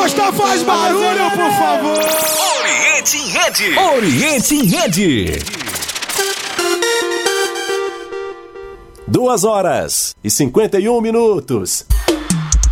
gostar, faz barulho, por favor. Oriente em Rede. Oriente em Rede. 2 horas e 51 minutos.